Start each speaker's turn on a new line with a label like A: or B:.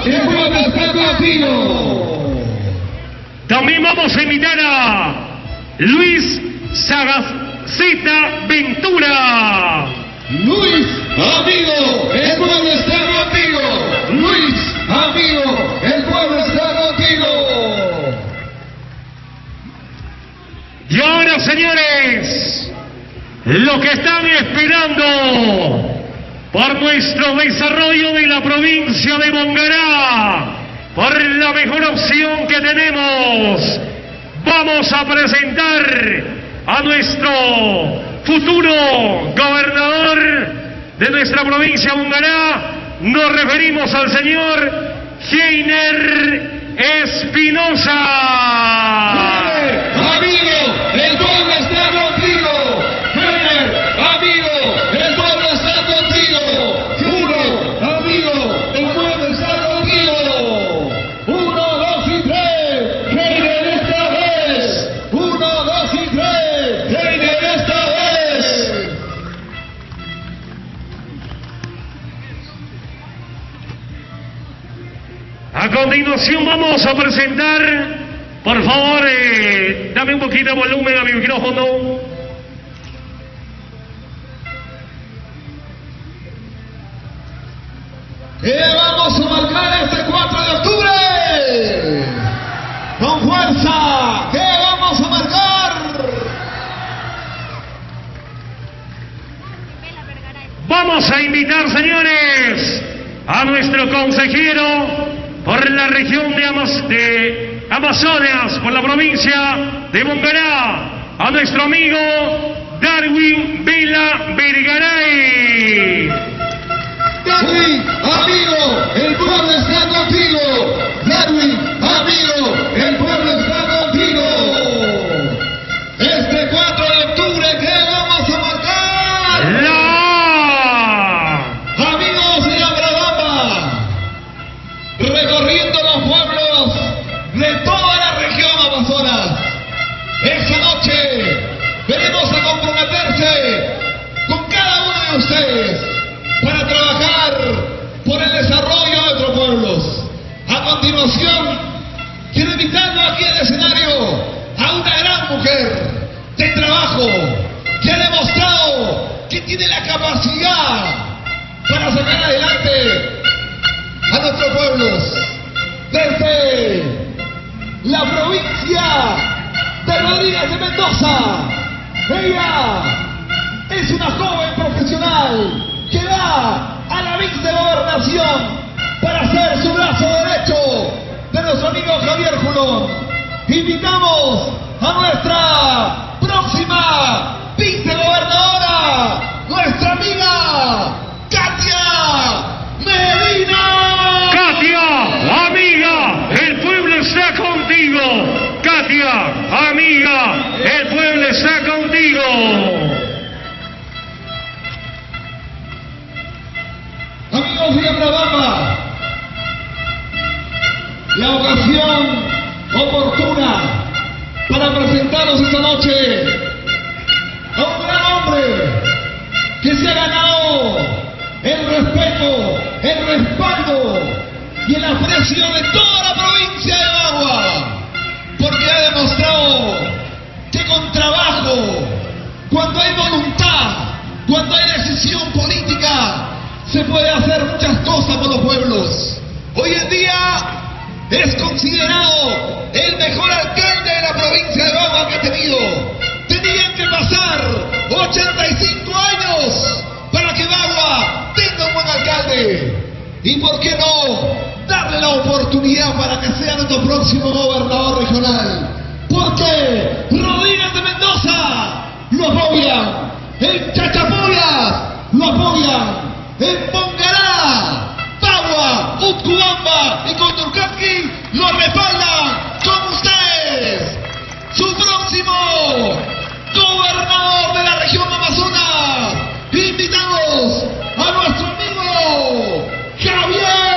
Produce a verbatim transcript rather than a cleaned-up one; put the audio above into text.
A: el pueblo está contigo.
B: También vamos a invitar a Luis Sagaceta Ventura.
A: Luis, amigo, el pueblo está contigo. Luis, amigo, el pueblo está contigo.
B: Y ahora, señores, lo que están esperando por nuestro desarrollo de la provincia de Mongará, por la mejor opción que tenemos, vamos a presentar a nuestro futuro gobernador de nuestra provincia de Mongará. Nos referimos al señor Heiner Espinosa.
A: Amigo, el pueblo está contigo. Heiner, amigo, el pueblo está contigo. Uno, amigo, el pueblo está contigo. Uno, dos y tres. Heiner esta vez. Uno, dos y tres. Heiner esta vez.
B: A continuación vamos a presentar, por favor, eh, dame un poquito de volumen a mi micrófono.
A: ¿Qué vamos a marcar este cuatro de octubre? ¡Con fuerza! ¿Qué vamos a marcar?
B: Vamos a invitar, señores, a nuestro consejero por la región de, Amaz de Amazonas, por la provincia de Mongará, a nuestro amigo Darwin Vela Vergaray.
A: Darwin, amigo, el pueblo está contigo. Darwin, amigo, el pueblo está contigo. Este cuatro de octubre, ¿qué vamos a marcar?
B: La...
A: Amigos de Abrahama, recorriendo los pueblos de toda la región Amazonas. Esta noche venimos a comprometerse con cada uno de ustedes para trabajar por el desarrollo de nuestros pueblos. A continuación, quiero invitarlo aquí al escenario a una gran mujer de trabajo que ha demostrado que tiene la capacidad para sacar adelante a nuestros pueblos. Desde la provincia de Rodríguez de Mendoza, ella es una joven profesional que va a la vicegobernación para ser su brazo derecho de nuestro amigo Javier Julón. Invitamos a nuestra próxima vicegobernadora, nuestra amiga Katia Medina.
B: Katia, amiga, el pueblo está contigo. Katia, amiga, el pueblo está contigo.
A: Amigos de Abrahama, la ocasión oportuna para presentaros esta noche a un gran hombre que se ha ganado el respeto, el respaldo y el aprecio de toda la provincia de Bagua, porque ha demostrado que con trabajo, cuando hay voluntad, cuando hay decisión política, se puede hacer muchas cosas por los pueblos. Hoy en día es considerado el mejor alcalde de la provincia de Bagua que ha tenido. Tenían que pasar ochenta y cinco años para que Bagua tenga un buen alcalde. Y por qué no darle la oportunidad para que sea nuestro próximo gobernador regional. Porque Rodríguez de Mendoza lo apoya, en Chachapoyas lo apoyan, en Mongará, Bagua, Utcubamba y Condorcanqui lo respaldan con ustedes. Su próximo gobernador de la región Amazonas. Invitamos a nuestro amigo Javier